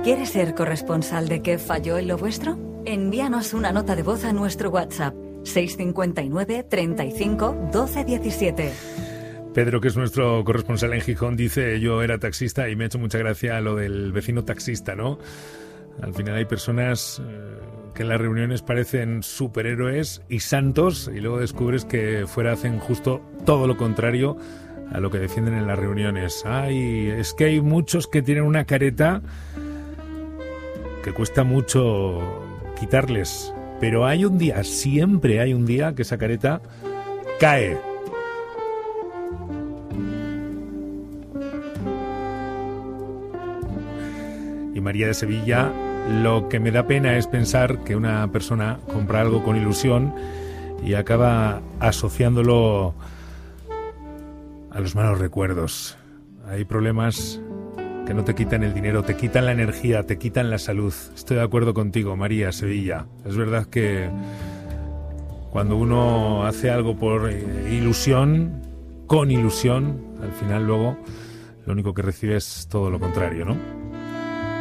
¿Quieres ser corresponsal de qué falló en lo vuestro? Envíanos una nota de voz a nuestro WhatsApp 659 35 12 17. Pedro, que es nuestro corresponsal en Gijón, dice: yo era taxista y me ha hecho mucha gracia lo del vecino taxista, ¿no? Al final hay personas que en las reuniones parecen superhéroes y santos y luego descubres que fuera hacen justo todo lo contrario a lo que defienden en las reuniones. Ay, es que hay muchos que tienen una careta que cuesta mucho quitarles, pero hay un día, siempre hay un día que esa careta cae. Y María de Sevilla, lo que me da pena es pensar que una persona compra algo con ilusión y acaba asociándolo a los malos recuerdos. Hay problemas que no te quitan el dinero, te quitan la energía, te quitan la salud. Estoy de acuerdo contigo, María Sevilla. Es verdad que cuando uno hace algo por ilusión, con ilusión, al final luego lo único que recibe es todo lo contrario, ¿no?